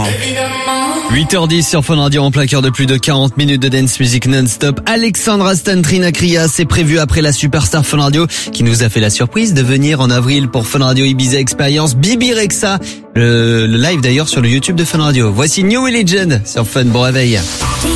8h10 sur Fun Radio en plein cœur de plus de 40 minutes de dance music non-stop. Alexandra Stantrina-Kriya, c'est prévu après la superstar Fun Radio qui nous a fait la surprise de venir en avril pour Fun Radio Ibiza Experience. Bibi Rexha, le live d'ailleurs sur le YouTube de Fun Radio. Voici New Legend sur Fun, bon réveil.